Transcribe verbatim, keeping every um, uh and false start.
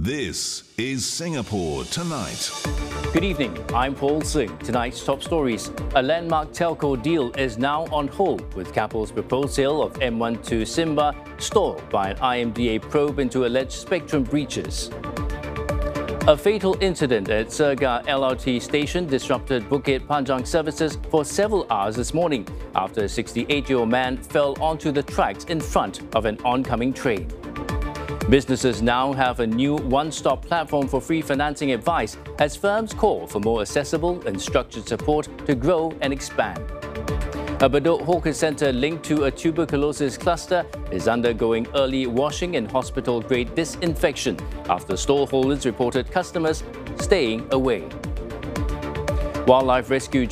This is Singapore Tonight. Good evening, I'm Paul Singh. Tonight's top stories. A landmark telco deal is now on hold, with Keppel's proposed sale of M one to Simba stalled by an I M D A probe into alleged spectrum breaches. A fatal incident at Surga L R T station disrupted Bukit Panjang services for several hours this morning after a sixty-eight-year-old man fell onto the tracks in front of an oncoming train. Businesses now have a new one-stop platform for free financing advice as firms call for more accessible and structured support to grow and expand. A Bedok hawker centre linked to a tuberculosis cluster is undergoing early washing and hospital-grade disinfection after stallholders reported customers staying away. Wildlife rescue